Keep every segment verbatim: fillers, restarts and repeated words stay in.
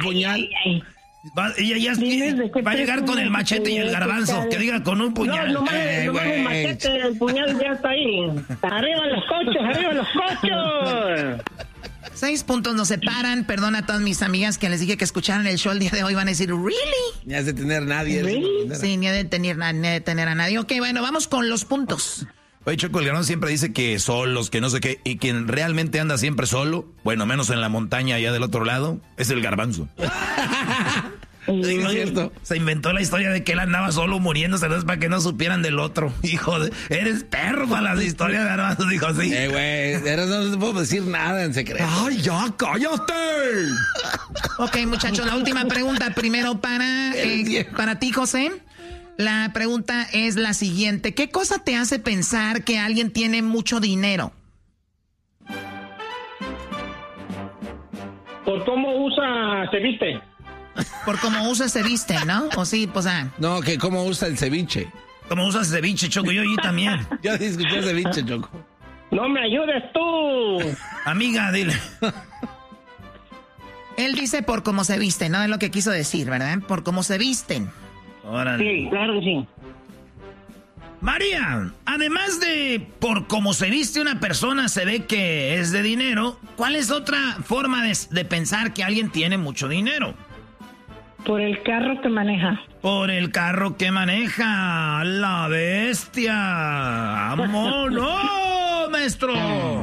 puñal. Ay, ay, ay. Va, ella ya va a llegar con el machete y el garbanzo, que diga con un puñal. No, nomás, Eh, nomás güey. un machete, el puñal ya está ahí. Arriba los cochos, arriba los cochos. Seis puntos nos separan. Perdona a todas mis amigas que les dije que escucharan el show el día de hoy. Van a decir, ¿really? Ni has de tener nadie. ¿Really? Sí, ni ha de tener, ni ha de tener a nadie. Ok, bueno, vamos con los puntos. Oye, Choco, el garbanzo siempre dice que solos, que no sé qué, y quien realmente anda siempre solo, bueno, menos en la montaña allá del otro lado, es el garbanzo. Sí, es cierto. Se inventó la historia de que él andaba solo muriéndose, ¿no? Para que no supieran del otro. Hijo de... Eres perro para las historias de garbanzo, dijo así. Eh, güey, eres- no te puedo decir nada en secreto. ¡Ay, ya, cállate! Ok, muchachos, la última pregunta primero para, eh, para ti, José. La pregunta es la siguiente. ¿Qué cosa te hace pensar que alguien tiene mucho dinero? Por cómo usa, se viste. Por cómo usa se viste, ¿no? O sí, pues ah. No, que cómo usa el ceviche. Como usas ceviche, Choco, yo y también. Yo sí escuché ceviche, Choco. No me ayudes tú. Amiga, dile. Él dice por cómo se visten, ¿no? Es lo que quiso decir, ¿verdad? Por cómo se visten. Órale. Sí, claro que sí. María, además de por cómo se viste una persona se ve que es de dinero, ¿cuál es otra forma de, de pensar que alguien tiene mucho dinero? Por el carro que maneja. Por el carro que maneja. ¡La bestia! ¡Amor! ¡No, maestro!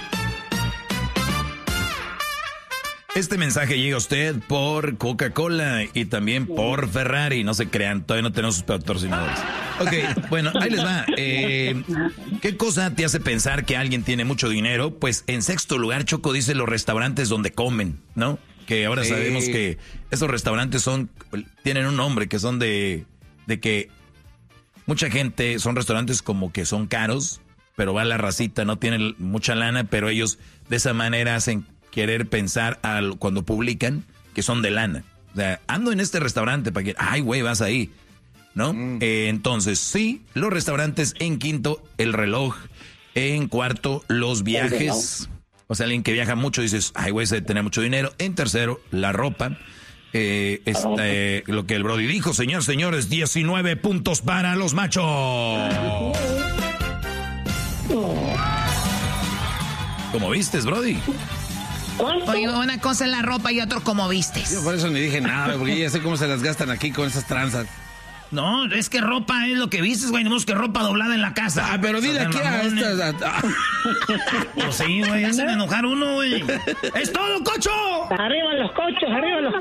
Este mensaje llega a usted por Coca-Cola y también por Ferrari. No se crean, todavía no tenemos sus patrocinadores. Ok, bueno, ahí les va. Eh, ¿Qué cosa te hace pensar que alguien tiene mucho dinero? Pues en sexto lugar, Choco dice los restaurantes donde comen, ¿no? Que ahora Sí. sabemos que esos restaurantes son, tienen un nombre, que son de, de que mucha gente, son restaurantes como que son caros, pero va la racita, no tienen mucha lana, pero ellos de esa manera hacen querer pensar al, cuando publican que son de lana. O sea, ando en este restaurante para que, ay, güey, vas ahí, ¿no? Mm. Eh, entonces, sí, los restaurantes. En quinto, el reloj. En cuarto, los viajes. O sea, alguien que viaja mucho dices, ay, güey, se debe tener mucho dinero. En tercero, la ropa. Eh, este, lo que el Brody dijo, señor, señores, diecinueve puntos para los machos. ¿Cómo vistes, Brody? Oye, una cosa es la ropa y otro como vistes. Yo por eso ni dije nada, porque ya sé cómo se las gastan aquí con esas tranzas. No, es que ropa es lo que vistes, güey. No es que ropa doblada en la casa. Ah, pero dile aquí a estas. Pues sí, güey, hacen enojar uno, güey. ¡Es todo, cocho! Arriba los cochos, arriba los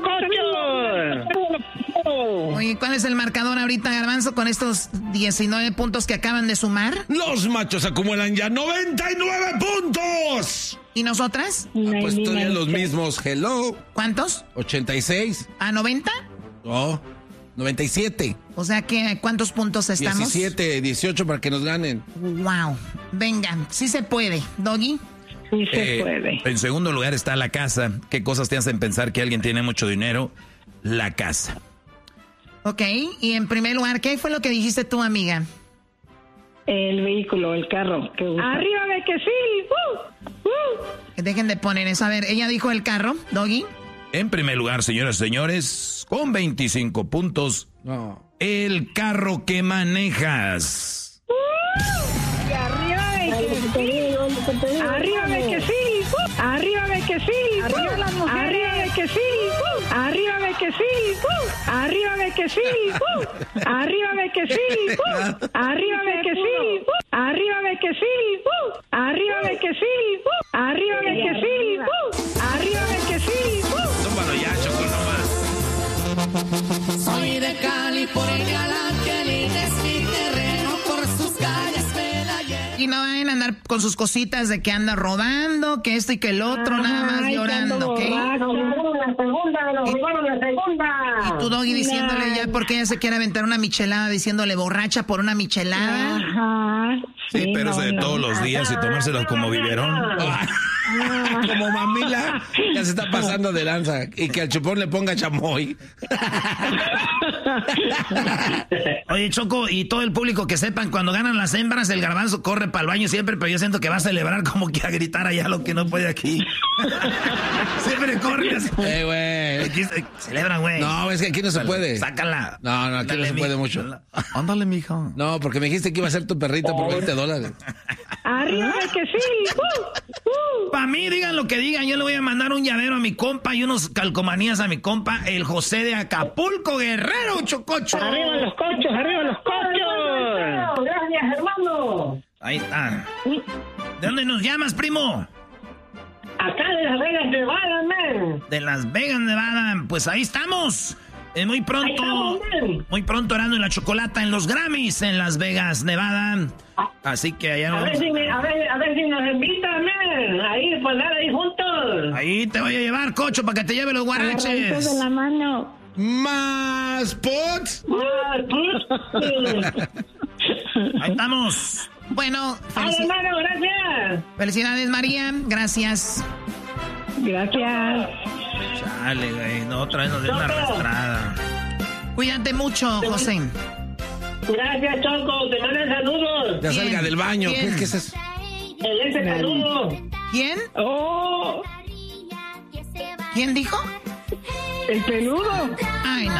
cochos. Oye, ¿cuál es el marcador ahorita, Garbanzo, con estos diecinueve puntos que acaban de sumar? Los machos acumulan ya noventa y nueve puntos. ¿Y nosotras? Ah, pues todavía los mismos. Hello. ¿Cuántos? ochenta y seis. ¿A noventa? Oh, noventa y siete. O sea que, ¿cuántos puntos estamos? diecisiete, dieciocho para que nos ganen. Wow. Venga, sí se puede. ¿Doggy? Sí se Eh, puede. En segundo lugar está la casa. ¿Qué cosas te hacen pensar que alguien tiene mucho dinero? La casa. Ok, y en primer lugar, ¿qué fue lo que dijiste tú, amiga? El vehículo, el carro. Que usa. Arriba de que sí. Uh, uh. Dejen de poner eso. A ver, ella dijo el carro, Doggy. En primer lugar, señoras y señores, con veinticinco puntos, No. el carro que manejas. Y arriba de que sí. Arriba de que sí. Uh. Arriba de que sí. Arriba las mujeres. Arriba de que sí. Uh. Arriba de que sí. Uh. Arriba de que sí. Uh. Arriba de que sí. Uh. Arriba de que sí. Uh. Arriba de que sí. Uh. Arriba de que sí. Uh. Arriba de que sí. Uh. Arriba de que sí. Uh. Tómalo ya, Choco, nomás. Soy de California, la que linda es mi terreno, por sus calles me la llevo. Y no vayan a andar con sus cositas de que anda robando, que esto y que el otro, nada más Ay, llorando, que ando ¿ok? borracho. La segunda, nos robaron la segunda. Y tu Doggy diciéndole ya porque ella se quiere aventar una michelada, diciéndole borracha por una michelada. Ajá. Sí, pero no, eso de no. todos los días y tomárselos como biberón. Como mamila, ya se está pasando de lanza. Y que al chupón le ponga chamoy. Oye, Choco, y todo el público que sepan, cuando ganan las hembras, el garbanzo corre para el baño siempre, pero yo siento que va a celebrar como que a gritar allá lo que no puede aquí. Siempre corre así. Eh, güey. Aquí se- Celebran, güey. No, es que aquí no se puede. Sácala. No, no, aquí Ándale, no se mi- puede mucho. Ándale, mija. No, porque me dijiste que iba a ser tu perrito por veinte dólares. Arriba de que sí. Uh, uh. Para mí, digan lo que digan, yo le voy a mandar un llavero a mi compa y unos calcomanías a mi compa, el José de Acapulco, Guerrero, Chococho. Arriba los cochos, arriba los cochos. Gracias, hermano. Ahí está. ¿De dónde nos llamas, primo? Acá de Las Vegas, Nevada, man. De Las Vegas, Nevada. Pues ahí estamos. Eh, muy pronto, Ahí estamos, man. muy pronto Erasmo y la Chocolata en los Grammys en Las Vegas, Nevada. Así que allá A nos ver si, me- a ver, a ver si nos invitan, man. Ahí, pues nada, ahí juntos. Ahí te voy a llevar, Cocho, para que te lleve los Agarraditos de guaraches. la mano. Más pots. Ah, pues. Ahí estamos. Bueno, Ay, felici- hermano, gracias. felicidades, María. Gracias. Gracias. Chale, güey. No, otra vez nos dio una Choco. arrastrada. Cuídate mucho, José. Gracias, Choco. Te mandan saludos. Ya Bien, salga del baño. bien. ¿Qué, qué es eso? Excelente saludo. ¿Quién? Oh, ¿Quién dijo? el peludo. Ay, no.